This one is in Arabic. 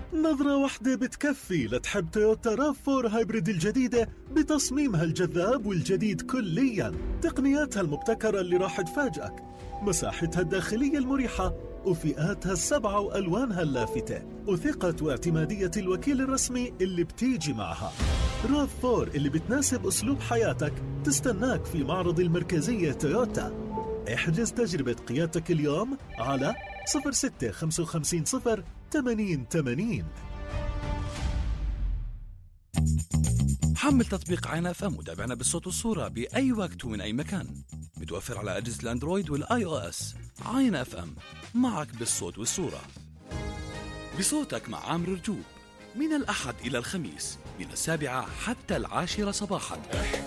نظرة واحدة بتكفي لتحب تويوتا RAV4 هايبريد الجديدة بتصميمها الجذاب والجديد كلياً، تقنياتها المبتكرة اللي راح تفاجئك، مساحتها الداخلية المريحة وفئاتها السبعة وألوانها اللافتة، وثقة واعتمادية الوكيل الرسمي اللي بتيجي معها. RAV4 اللي بتناسب أسلوب حياتك تستناك في معرض المركزية تويوتا. احجز تجربة قيادتك اليوم على 0655 0 8080. حمل تطبيق عين اف ام وتابعنا بالصوت والصورة بأي وقت ومن أي مكان. متوفر على أجهزة الأندرويد والآي أو إس. عين اف ام، معك بالصوت والصورة. بصوتك مع عامر رجوب، من الأحد إلى الخميس من 7 حتى 10 صباحا.